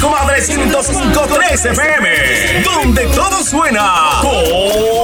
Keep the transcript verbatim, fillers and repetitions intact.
Comadre ciento cinco punto tres F M, donde todo suena con